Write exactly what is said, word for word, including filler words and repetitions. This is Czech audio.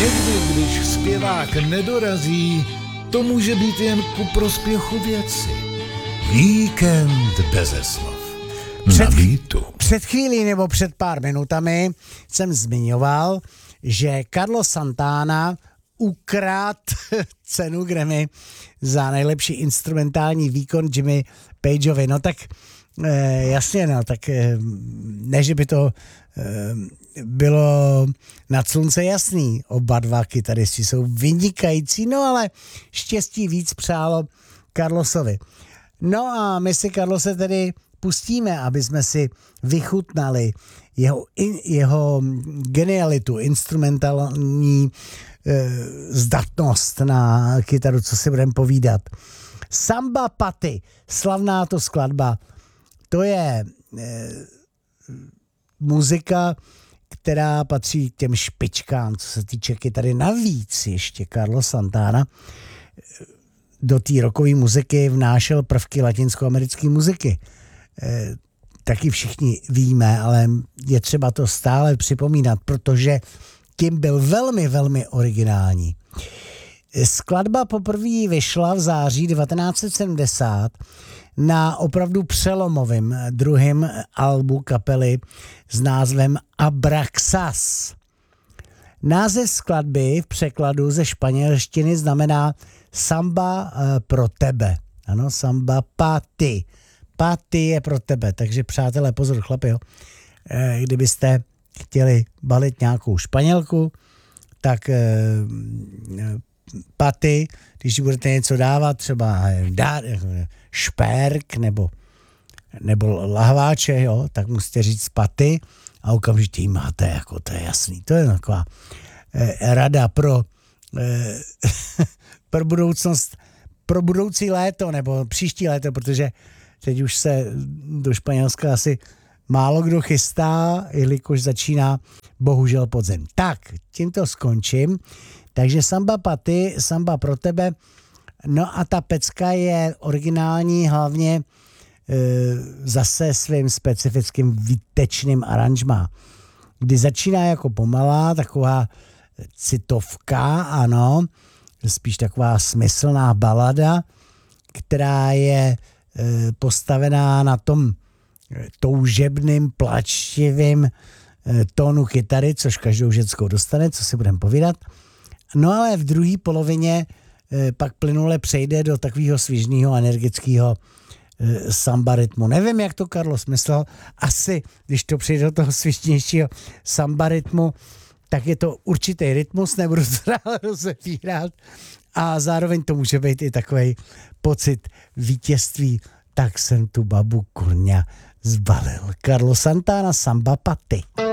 Někdy, když zpěvák nedorazí, to může být jen ku prospěchu věci. Víkend beze slov. Před, Nabítu. před chvílí nebo před pár minutami jsem zmiňoval, že Carlos Santana ukrát cenu Grammy za nejlepší instrumentální výkon Jimmy Pageovi. No tak eh, jasně, no tak eh, ne, že by to eh, bylo nad slunce jasný. Oba dva kytaristi jsou vynikající, no ale štěstí víc přálo Carlosovi. No a my si Carlose tedy pustíme, aby jsme si vychutnali jeho, jeho genialitu, instrumentální e, zdatnost na kytaru, co si budeme povídat. Samba Paty, slavná to skladba, to je e, muzika, která patří k těm špičkám, co se týče kytary. Navíc ještě Carlos Santana do té rockové muziky vnášel prvky latinskoamerické muziky. E, taky všichni víme, ale je třeba to stále připomínat, protože tím byl velmi, velmi originální. Skladba poprvé vyšla v září devatenáct set sedmdesát na opravdu přelomovém druhém albu kapely s názvem Abraxas. Název skladby v překladu ze španělštiny znamená Samba pro tebe. Ano, Samba Paty. Paty je pro tebe, takže přátelé, pozor chlapi, jo. Kdybyste chtěli balit nějakou Španělku, tak paty, když budete něco dávat, třeba dát, šperk nebo, nebo lahváče, jo, tak musíte říct paty a okamžitě jí máte, jako to je jasný. To je taková eh, rada pro, eh, pro budoucnost, pro budoucí léto nebo příští léto, protože teď už se do Španělska asi málo kdo chystá, jelikož začíná bohužel podzim. Tak, tímto skončím. Takže Samba Paty, Samba pro tebe. No a ta pecka je originální hlavně e, zase svým specifickým výtečným aranžmá, kdy začíná jako pomalá, taková citovka, ano, spíš taková smyslná balada, která je e, postavená na tom toužebným, plačivým e, tónu kytary, což každou ženskou dostane, co si budeme povídat. No ale v druhé polovině e, pak plynule přejde do takového svižného, energického e, samba rytmu. Nevím, jak to Carlos myslel. Asi, když to přijde do toho svižnějšího samba rytmu, tak je to určitý rytmus, nebudu to dále rozepírat. A zároveň to může být i takový pocit vítězství. Tak jsem tu babu kurňa zbalil. Carlos Santana, Samba Paty.